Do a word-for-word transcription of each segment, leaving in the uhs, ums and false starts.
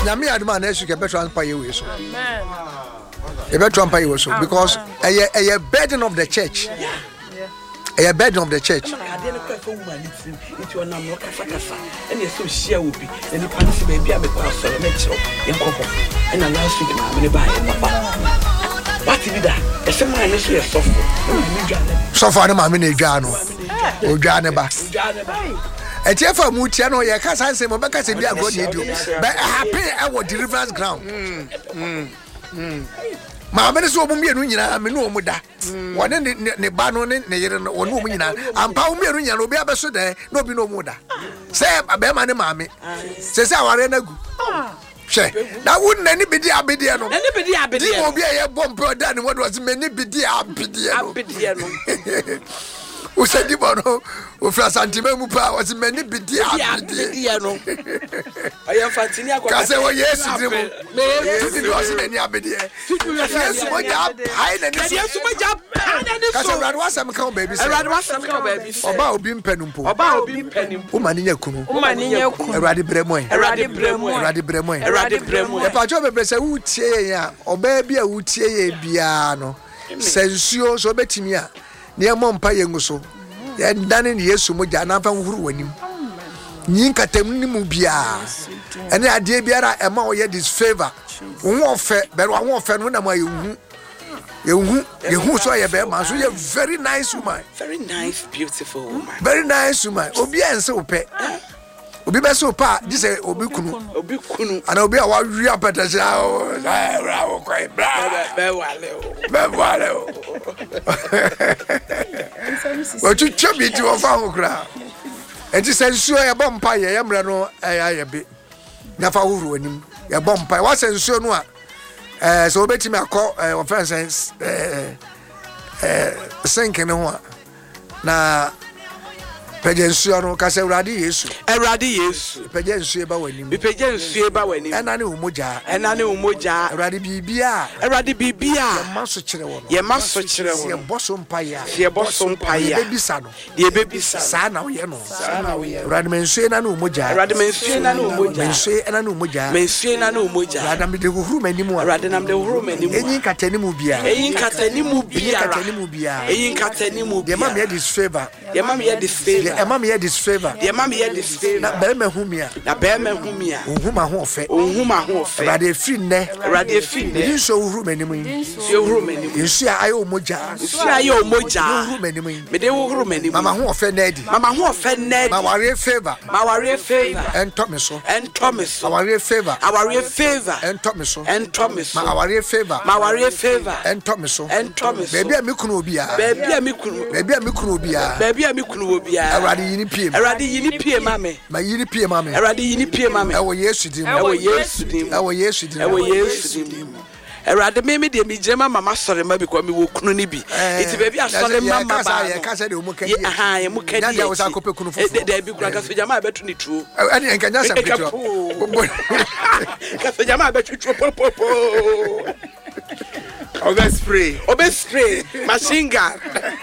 Nyame aduma na esu ke beto ampa ye we so. Amen. E beto ampa ye we so because a a burden of the church. A burden of the church. What did that? A semi initially soft. So far, I'm in a Jano. O Janeba. A chair for Mutiano, your cousin, say, Mobaka, say, we are going to do. But happy our deliverance ground. Mamma so be a menu muda. One in the Banon, one woman, and Paumian will be able to there, no be no muda. Say, a bear man, mammy. Says our Renagu. Now wouldn't anybody abediano? Anybody abediano be a bomb done what was many bidi abediano. Who said the bono? Who for Santimemu was many bidi abediano. I am Fantinia. Because I was yes, it wasn't any abedia. Yes, what job? I didn't see so much job. Because I ran was some cow babies. I ran was some cow babies. About being penumpo. About being penumpo. Umania Kunu. Umania Kunu. Radi Bremoy. Radi Bremoy. Radi Bremoy. Radi Bremoy. If I job a bessa utia or baby a utia biano. Sensio so betimia. Near Mompa Yanguso. And done in years so much and I'm ruining. Ninka temnimubia. And the idea biara ema oye disfavor. One fair, but one more fan when am I you? You who saw your bear, so you're very nice woman. Very nice, beautiful woman. Very nice woman. Obi and so pet. Obi be so pa, this is Obi Kunu. Obi Kunu. And Obi a wa ria peta sha o. Bravo kwai. Bravo. Bravo. What you chop it to a found crowd. And just says, sure, a bomb pie, I am rano, I a bit. Nafauru and him, a bomb pie. What's in so no? So bet him a call offense, sinking one. Now, Pegensuano Caseradi is a radi is Pegensuba when you Pegensuba when you and I know Moja and I know Moja, Radi Bibia, a Radi Bibia, Master Children, your Master Children, your bosom pie, your bosom pie, baby son, your baby son, now you know, Radman and Moja, Radman and Moja, and I know Moja, Mention and Moja, Radam the room anymore, Radam the room anymore, Ain't Catanimubia, Ain't Catanimubia, Catanimubia, Ain't Catanimubia, your mammy had this favor, your mammy had this favor. A mammy had this favor. Your mammy had this favor. Not Berman Humia. Not Berman Humia. Whom I won't fit. Whom I won't fit. Radi Finne. Radi Finne. You show room anymore. Your room anymore. You see, I owe Moja. You see, I owe Moja. Room anymore. But they will room anymore. Mamma won't offend Neddy. Mamma won't offend Neddy. My warrior favor. My warrior favor. And Thomas. And Thomas. Our warrior favor. Our warrior favor. And Thomas. And Thomas. My warrior favor. My warrior favor. And Thomas. And Thomas. Baby, I'm Mikunobia. Baby, I'm Mikun. Baby, I'm Mikunobia. Baby, I'm Mikunobia. Eradi yini pie Eradi yini pie mame ma yini pie mame Eradi yini pie mame ewo Yesu dim ewo Yesu dim ewo Yesu dim ewo Yesu dim Eradi me me de mi jema mama sore ma bi ko mi wo kunu ni bi enti baby asore mama ba ya ka se de omo kadi aha ya mu kadi ya wo sa kope kunu fufu de bi kura ka so jama betu ni tuo ani enka nya sa betu ka so jama betu tuo po po po Obe spray Obe spray machine gun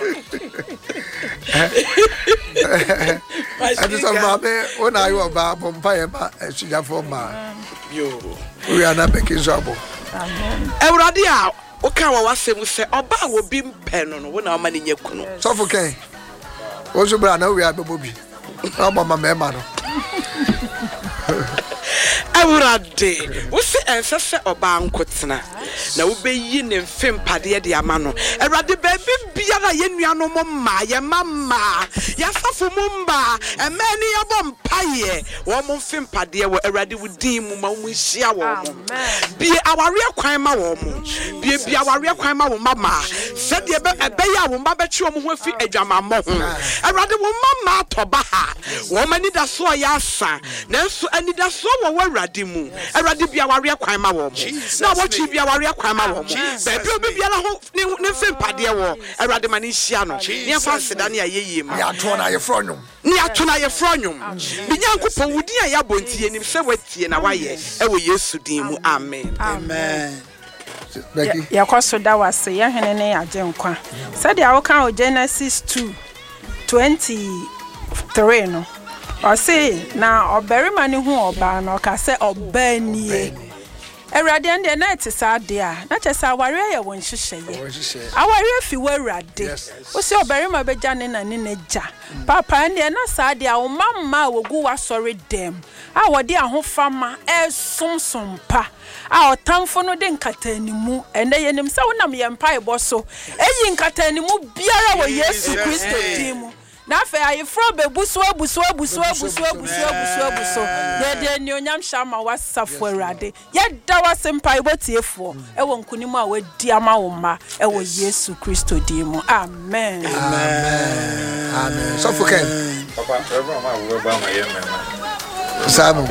I just about when I was about Bompire, she got for my you. We are not making trouble. Euradia, Okawa was saying, say, Oba will be pen when our money in your kuno. Suffocate. Also, Brana, we are the booby. How about my man? Awurade wo se ensese oba nkotena na wo be yi ne mfem pade de amano awurade ba biara ye nuano mo ma ye mama ya safo mo mba emani ye bom paye wo mo mfem pade wo awurade wo din mu ma wo hia wo mo bi aware kwan ma wo mo bi bi aware kwan ma wo mama se de be ya wo mba be chi wo ho afi adwamammo ho awurade wo mama toba ha wo mani da so ya asa nanso ani da so wo Radimu, a radibia warrior crime. Now, what you be a warrior crime? Baby, be a nothing padia war, a radimaniciano, near Fansidania ye, Niatona Efronum, Niatona Efronum, Bianco Wudia Yabonti and himself with Tia Nawaye, ever yes to Dimu, Amen. Amen. Ya kwaso da wase ya henene ajenkwa. Said ya woka Genesis two twenty-three no. Ɔse na ɔbarima ne ho ɔbaa no ka sɛ ɔbaa nie. Awurade ande na ete saa de a na kyɛ sɛ aware yɛ won hyehyɛye. Aware fi wa Awurade. Wo se ɔbarima begya ne na ne na gya. Papa ande na saa de a wo mamma wogu wa sɔre dem. A wɔde ahofama esomsompa. A ɔtamfo no de nkatanimu ende yenim sɛ wonam yɛ mpaebɔ so. Eyi nkatanimu biara wɔ Yesu Kristo din mu. Na fe ayefro bebuso abuso abuso abuso abuso abuso abuso ye de ni onyam shama wasafo Awurade ye da wasempa ibotiefo e wo nkunimu a wadi ama wo ma e wo Yesu Kristo din mu. Amen. Amen. Amen. So for Ken Papa Trevor ma wo ba ma ye mema Samu.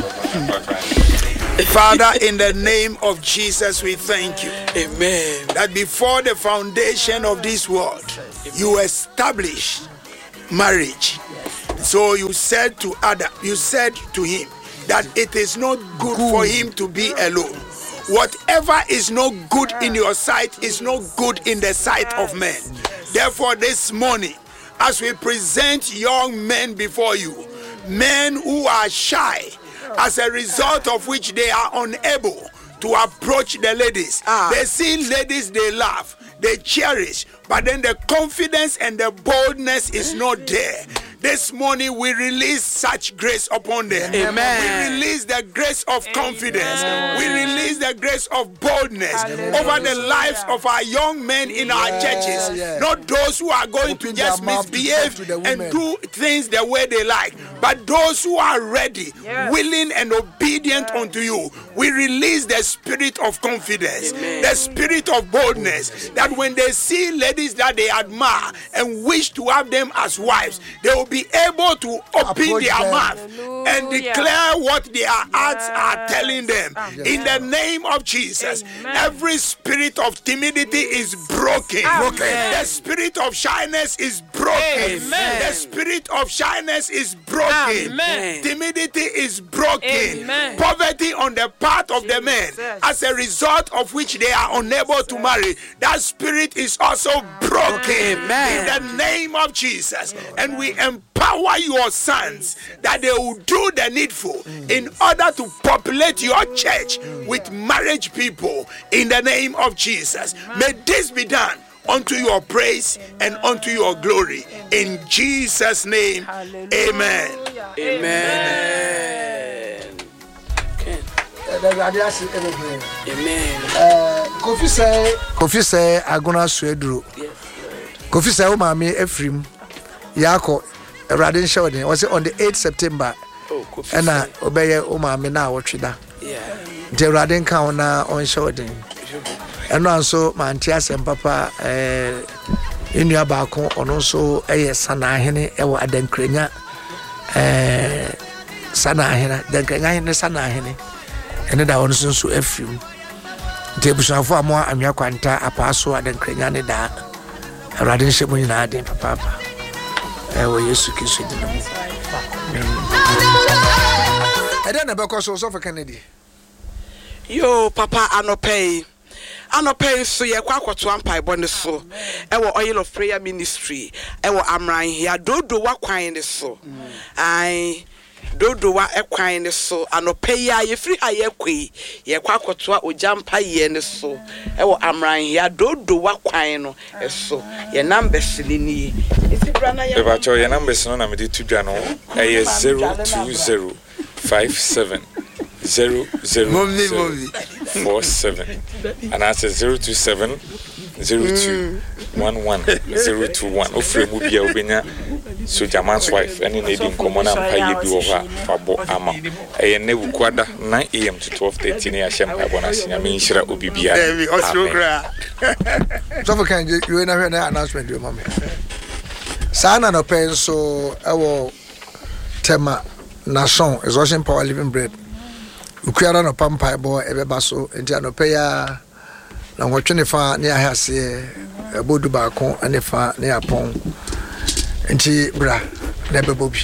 Father, in the name of Jesus, we thank you. Amen. That before the foundation of this world, you established marriage. So you said to Adam, you said to him that it is not good, good for him to be alone. Whatever is not good in your sight is not good in the sight of men. Therefore, this morning, as we present young men before you, men who are shy, as a result of which they are unable to approach the ladies. Ah. They see ladies they love, they cherish, but then the confidence and the boldness is not there. This morning we release such grace upon them. Amen. We release the grace of confidence. Amen. We release the grace of boldness. Hallelujah. Over the lives of our young men in our yes. churches. Yes. Not those who are going Open to just misbehave and do things the way they like, but those who are ready, yes. willing and obedient yes. unto you. We release the spirit of confidence, Amen. The spirit of boldness, that when they see ladies that they admire and wish to have them as wives, they will be able to open Approach their them. mouth Hallelujah. and declare what their hearts yes. are telling them. Yes. In the name of Jesus, Amen. Every spirit of timidity is broken. broken. The spirit of shyness is broken. Amen. The spirit of shyness is broken. Amen. Timidity is broken. Amen. Poverty on the part of Jesus. the men, as a result of which they are unable to marry, that spirit is also broken. Amen. In the name of Jesus. And we empower your sons that they will do the needful in order to populate your church with marriage people in the name of Jesus. May this be done unto your praise and unto your glory. In Jesus' name, Hallelujah. Amen. Amen. Amen. Amen. Kofi say, Kofi say, Agona Swedru. Kofi say, Omami Ephraim, Yako, Radin Showden. Was it on the eighth of September? Oh, Kofi. And I obey Omami now, what you da? Yeah. The Radin Kauna on Showden. And also, my auntie and papa, eh, in your balcony, and also a Sana Henny, Ewa Aden Krenya, eh, Sana Henna, then Krenya, Sana Henny. And then I also so a few. Table for more, I'm your quanta, a passo, and then Krenyani da. A radin shimmy in Aden, papa. I will use to kiss it. I don't know because also for Kennedy. Yo, papa, I no pay. I no pay so ye kwa kwa twampa bo ne so. E wo Oil of Prayer Ministry. E wo Amran here. Do do wa kwan ne so. Ai. Dodo wa ekwan ne so anope ya ye free ha ye kwei ye kwa kotoa ojampa ye ne so e wo amran ya dodo wa kwan no eso ye numbers ni ni isi bra na ye ba cho ye numbers no na me di tudwa no e ye zero two zero five seven zero zero four seven and I say zero two seven zero two one one zero two one ofre mu bia obenya so Jaman's wife any need in common and pay bi over fabo ama e ne wukwada nine a m to twelve thirty na shem pa bonus na me nhira obibia eh osrokra so for can you na hwe na announcement you mama sana no pen so e wo tema nation exhaustion power living bread ukuara no pampa bo e beba so enti anope ya na nwotwe fa ne ahase ebodu ba ko ane fa ne apon enti bra na bebo bi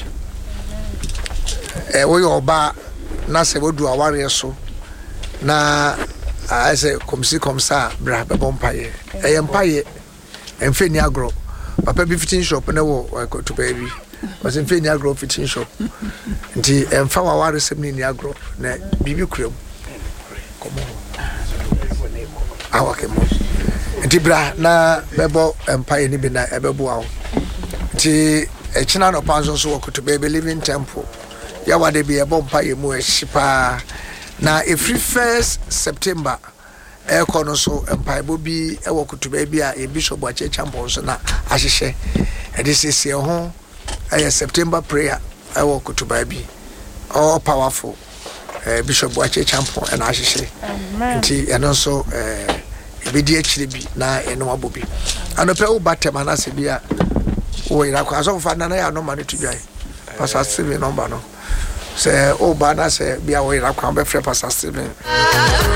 e wo yo ba na se bodu aware so na ase komsi komsa bra bebo mpaye e mpaye emfe ni agro papa bi fifteen shop na wo to baby was in Fenia Grove fitting shop. Nti emfa wa ware sem ni agro na bibi kuram. Come on. Awakemo. Nti bra na bebo empire ni bi na ebebo awo. Nti echina no panzo so wokuto baby living temple. Ya wade bi ebo empire mu ehyipa na every first September e kono so empire bo bi e wokuto baby a e bishop ache champion so na ahyehye. E dey sese ho a September prayer I walk to baby all powerful uh, Bishop Boache Champion and Ashishe and also uh immediate chibi na eno abobi and ope u batem anase bia o ira kwa so fa na ya no mani to biai pastor Steven number no say o ba na say bia o ira kwa be frɛ pastor Steven